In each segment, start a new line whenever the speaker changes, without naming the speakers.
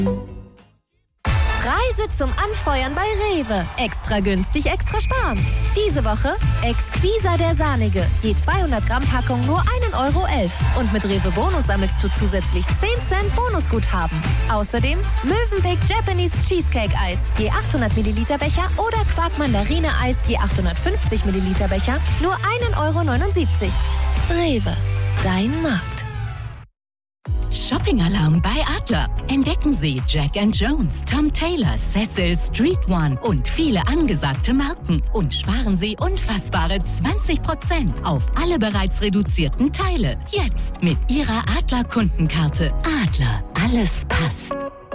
Reise zum Anfeuern bei Rewe. Extra günstig, extra sparen. Diese Woche Exquisa der Sahnige. Je 200 Gramm Packung nur 1,11 €. Und mit Rewe Bonus sammelst du zusätzlich 10 Cent Bonusguthaben. Außerdem Mövenpick Japanese Cheesecake Eis. Je 800 Milliliter Becher oder Quark Mandarine Eis. Je 850 Milliliter Becher. Nur 1,79 €. Rewe. Dein Markt.
Shopping-Alarm bei Adler. Entdecken Sie Jack & Jones, Tom Taylor, Cecil, Street One und viele angesagte Marken. Und sparen Sie unfassbare 20% auf alle bereits reduzierten Teile. Jetzt mit Ihrer Adler-Kundenkarte. Adler, alles passt.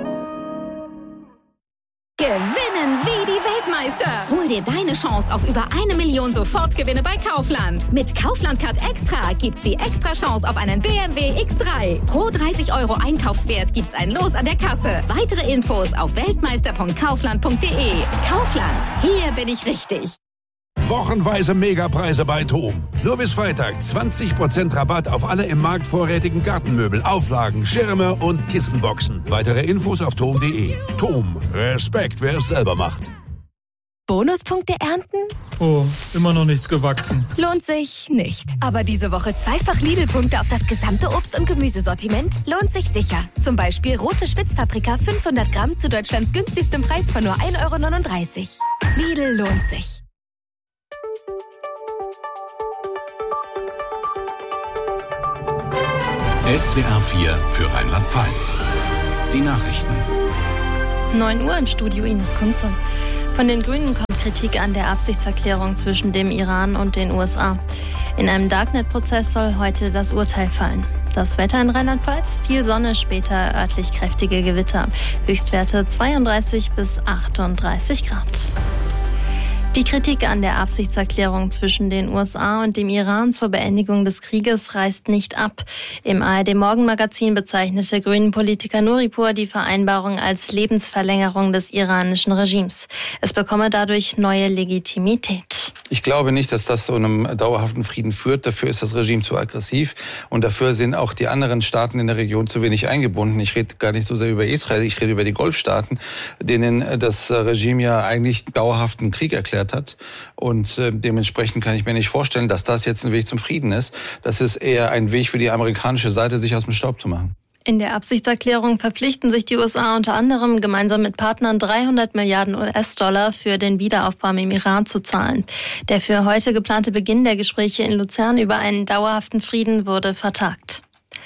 Gewinnen wie die Weltmeister. Hol dir deine Chance auf über 1 Million Sofortgewinne bei Kaufland. Mit Kaufland Card Extra gibt's die extra Chance auf einen BMW X3. Pro 30 € Einkaufswert gibt's ein Los an der Kasse. Weitere Infos auf weltmeister.kaufland.de. Kaufland, hier bin ich richtig.
Wochenweise Megapreise bei TOM. Nur bis Freitag 20% Rabatt auf alle im Markt vorrätigen Gartenmöbel, Auflagen, Schirme und Kissenboxen. Weitere Infos auf tom.de. TOM. Respekt, wer es selber macht.
Bonuspunkte ernten?
Oh, immer noch nichts gewachsen.
Lohnt sich nicht. Aber diese Woche zweifach Lidl-Punkte auf das gesamte Obst- und Gemüsesortiment lohnt sich sicher. Zum Beispiel rote Spitzpaprika 500 Gramm zu Deutschlands günstigstem Preis von nur 1,39 €. Lidl lohnt sich.
SWR 4 für Rheinland-Pfalz. Die Nachrichten.
9 Uhr im Studio Ines Kunze. Von den Grünen kommt Kritik an der Absichtserklärung zwischen dem Iran und den USA. In einem Darknet-Prozess soll heute das Urteil fallen. Das Wetter in Rheinland-Pfalz, viel Sonne, später örtlich kräftige Gewitter. Höchstwerte 32 bis 38 Grad. Die Kritik an der Absichtserklärung zwischen den USA und dem Iran zur Beendigung des Krieges reißt nicht ab. Im ARD-Morgenmagazin bezeichnete Grünen-Politiker Nuripur die Vereinbarung als Lebensverlängerung des iranischen Regimes. Es bekomme dadurch neue Legitimität.
Ich glaube nicht, dass das zu einem dauerhaften Frieden führt. Dafür ist das Regime zu aggressiv und dafür sind auch die anderen Staaten in der Region zu wenig eingebunden. Ich rede gar nicht so sehr über Israel, ich rede über die Golfstaaten, denen das Regime ja eigentlich dauerhaften Krieg erklärt hat. Und dementsprechend kann ich mir nicht vorstellen, dass das jetzt ein Weg zum Frieden ist. Das ist eher ein Weg für die amerikanische Seite, sich aus dem Staub zu machen.
In der Absichtserklärung verpflichten sich die USA unter anderem gemeinsam mit Partnern 300 Milliarden US-Dollar für den Wiederaufbau im Iran zu zahlen. Der für heute geplante Beginn der Gespräche in Luzern über einen dauerhaften Frieden wurde vertagt.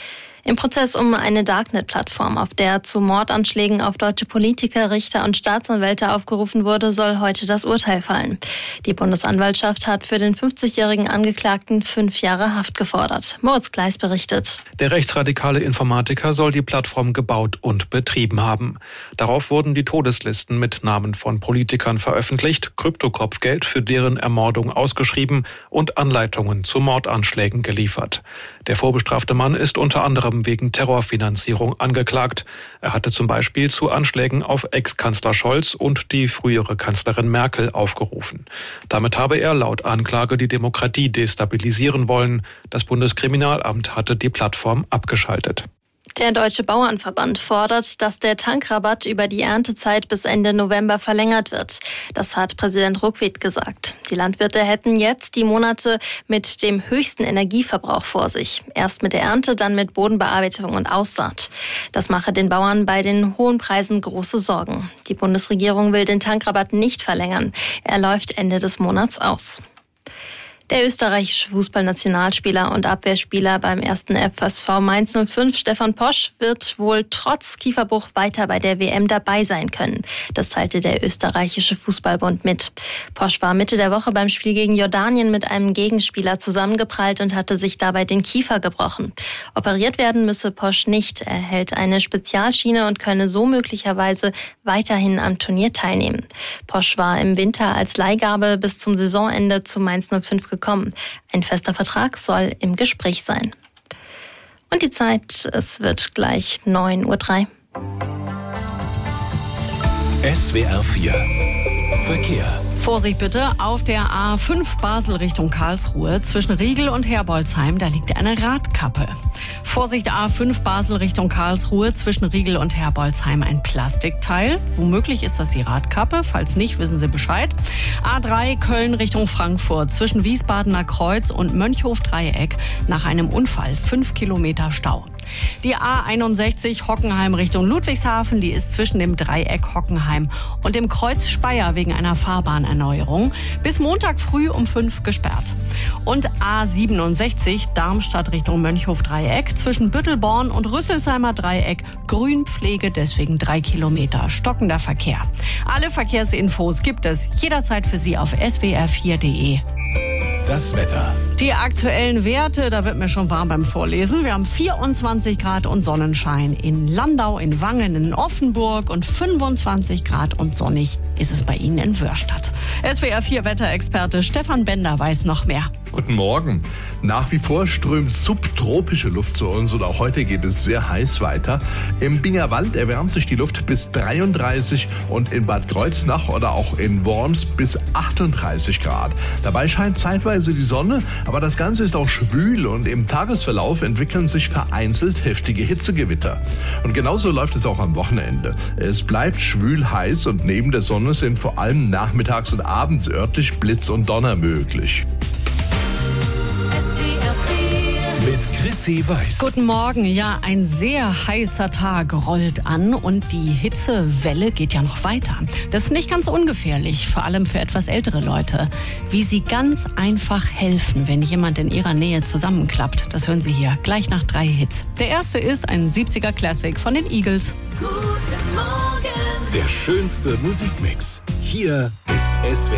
Im Prozess um eine Darknet-Plattform, auf der zu Mordanschlägen auf deutsche Politiker, Richter und Staatsanwälte aufgerufen wurde, soll heute das Urteil fallen. Die Bundesanwaltschaft hat für den 50-jährigen Angeklagten 5 Jahre Haft gefordert. Moritz Gleis berichtet.
Der rechtsradikale Informatiker soll die Plattform gebaut und betrieben haben. Darauf wurden die Todeslisten mit Namen von Politikern veröffentlicht, Kryptokopfgeld für deren Ermordung ausgeschrieben und Anleitungen zu Mordanschlägen geliefert. Der vorbestrafte Mann ist unter anderem wegen Terrorfinanzierung angeklagt. Er hatte zum Beispiel zu Anschlägen auf Ex-Kanzler Scholz und die frühere Kanzlerin Merkel aufgerufen. Damit habe er laut Anklage die Demokratie destabilisieren wollen. Das Bundeskriminalamt hatte die Plattform abgeschaltet.
Der Deutsche Bauernverband fordert, dass der Tankrabatt über die Erntezeit bis Ende November verlängert wird. Das hat Präsident Ruckwied gesagt. Die Landwirte hätten jetzt die Monate mit dem höchsten Energieverbrauch vor sich. Erst mit der Ernte, dann mit Bodenbearbeitung und Aussaat. Das mache den Bauern bei den hohen Preisen große Sorgen. Die Bundesregierung will den Tankrabatt nicht verlängern. Er läuft Ende des Monats aus. Der österreichische Fußballnationalspieler und Abwehrspieler beim 1. FSV Mainz 05, Stefan Posch, wird wohl trotz Kieferbruch weiter bei der WM dabei sein können. Das teilte der österreichische Fußballbund mit. Posch war Mitte der Woche beim Spiel gegen Jordanien mit einem Gegenspieler zusammengeprallt und hatte sich dabei den Kiefer gebrochen. Operiert werden müsse Posch nicht. Er hält eine Spezialschiene und könne so möglicherweise weiterhin am Turnier teilnehmen. Posch war im Winter als Leihgabe bis zum Saisonende zu Mainz 05 gekommen. Ein fester Vertrag soll im Gespräch sein. Und die Zeit, es wird gleich 9:03 Uhr.
SWR 4 Verkehr.
Vorsicht bitte, auf der A5 Basel Richtung Karlsruhe zwischen Riegel und Herbolzheim, da liegt eine Radkappe.
Vorsicht, A5 Basel Richtung Karlsruhe, zwischen Riegel und Herbolzheim ein Plastikteil. Womöglich ist das die Radkappe, falls nicht, wissen Sie Bescheid. A3 Köln Richtung Frankfurt, zwischen Wiesbadener Kreuz und Mönchhof-Dreieck nach einem Unfall 5 Kilometer Stau. Die A61 Hockenheim Richtung Ludwigshafen, die ist zwischen dem Dreieck Hockenheim und dem Kreuz Speyer wegen einer Fahrbahnerneuerung bis Montag früh um 5 gesperrt. Und A67 Darmstadt Richtung Mönchhof-Dreieck, zwischen Büttelborn und Rüsselsheimer Dreieck Grünpflege, deswegen 3 Kilometer stockender Verkehr. Alle Verkehrsinfos gibt es jederzeit für Sie auf swr4.de.
Das Wetter.
Die aktuellen Werte, da wird mir schon warm beim Vorlesen. Wir haben 24 Grad und Sonnenschein in Landau, in Wangen, in Offenburg und 25 Grad und sonnig ist es bei Ihnen in Wörstadt. SWR4 Wetterexperte Stefan Bender weiß noch mehr.
Guten Morgen. Nach wie vor strömt subtropische Luft zu uns und auch heute geht es sehr heiß weiter. Im Bingerwald erwärmt sich die Luft bis 33 und in Bad Kreuznach oder auch in Worms bis 38 Grad. Dabei scheint zeitweise die Sonne, aber das Ganze ist auch schwül und im Tagesverlauf entwickeln sich vereinzelt heftige Hitzegewitter. Und genauso läuft es auch am Wochenende. Es bleibt schwül heiß und neben der Sonne sind vor allem nachmittags und abends örtlich Blitz und Donner möglich.
Mit Chrissy Weiß.
Guten Morgen. Ja, ein sehr heißer Tag rollt an und die Hitzewelle geht ja noch weiter. Das ist nicht ganz ungefährlich, vor allem für etwas ältere Leute. Wie sie ganz einfach helfen, wenn jemand in ihrer Nähe zusammenklappt, das hören Sie hier gleich nach 3 Hits. Der erste ist ein 70er Classic von den Eagles.
Guten Morgen. Der schönste Musikmix. Hier ist SWR.